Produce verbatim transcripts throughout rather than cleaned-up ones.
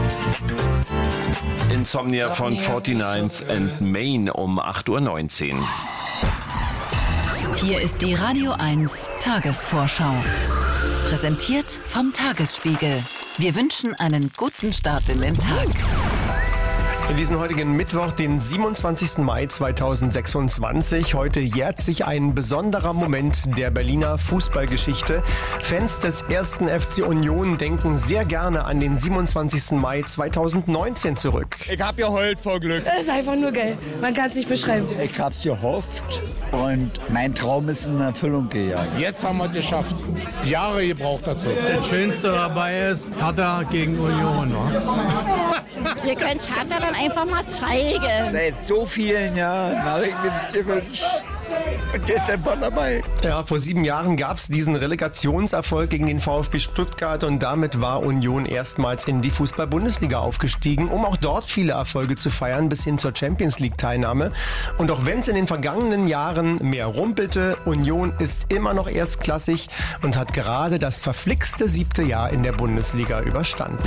Insomnia von forty-nine and Main um acht Uhr neunzehn. Hier ist die Radio eins Tagesvorschau. Präsentiert vom Tagesspiegel. Wir wünschen einen guten Start in den Tag. In diesem heutigen Mittwoch, den siebenundzwanzigsten Mai zweitausendsechsundzwanzig. Heute jährt sich ein besonderer Moment der Berliner Fußballgeschichte. Fans des ersten F C Union denken sehr gerne an den siebenundzwanzigsten Mai zweitausendneunzehn zurück. Ich hab geheult vor Glück. Das ist einfach nur geil. Man kann es nicht beschreiben. Ich hab's gehofft und mein Traum ist in Erfüllung gegangen. Jetzt haben wir es geschafft. Jahre gebraucht dazu. Das Schönste dabei ist Hertha gegen Union. Ne? Wir können es Hertha dann einfach mal zeigen. Seit so vielen Jahren habe ich mir das gewünscht. Und jetzt einfach dabei. Ja, vor sieben Jahren gab es diesen Relegationserfolg gegen den VfB Stuttgart und damit war Union erstmals in die Fußball-Bundesliga aufgestiegen, um auch dort viele Erfolge zu feiern, bis hin zur Champions-League-Teilnahme. Und auch wenn es in den vergangenen Jahren mehr rumpelte, Union ist immer noch erstklassig und hat gerade das verflixte siebte Jahr in der Bundesliga überstanden.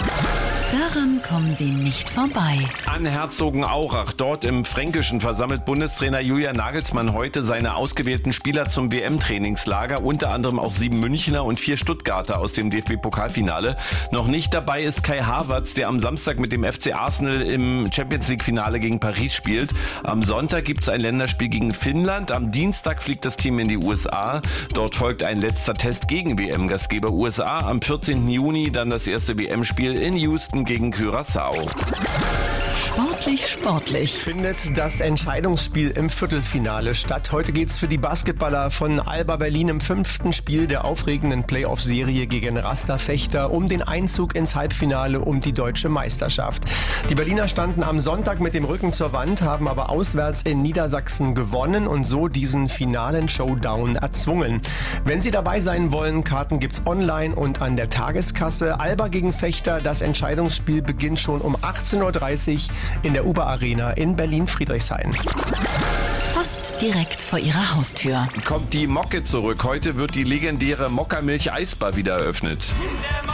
Daran kommen Sie nicht vorbei. An Herzogenaurach, dort im Fränkischen, versammelt Bundestrainer Julian Nagelsmann heute seine ausgewählten Spieler zum W M-Trainingslager, unter anderem auch sieben Münchner und vier Stuttgarter aus dem D F B-Pokalfinale. Noch nicht dabei ist Kai Havertz, der am Samstag mit dem F C Arsenal im Champions-League-Finale gegen Paris spielt. Am Sonntag gibt es ein Länderspiel gegen Finnland. Am Dienstag fliegt das Team in die U S A. Dort folgt ein letzter Test gegen W M-Gastgeber U S A. Am vierzehnten Juni dann das erste W M-Spiel in Houston gegen Curaçao. Sportlich, sportlich. Findet das Entscheidungsspiel im Viertelfinale statt. Heute geht's für die Basketballer von Alba Berlin im fünften Spiel der aufregenden Playoff-Serie gegen Rasta Fechter um den Einzug ins Halbfinale um die deutsche Meisterschaft. Die Berliner standen am Sonntag mit dem Rücken zur Wand, haben aber auswärts in Niedersachsen gewonnen und so diesen finalen Showdown erzwungen. Wenn Sie dabei sein wollen, Karten gibt's online und an der Tageskasse. Alba gegen Fechter, das Entscheidungsspiel beginnt schon um achtzehn Uhr dreißig in der Uber Arena in Berlin-Friedrichshain. Fast direkt vor Ihrer Haustür. Kommt die Mocke zurück. Heute wird die legendäre Mokka-Milch-Eisbar wieder eröffnet.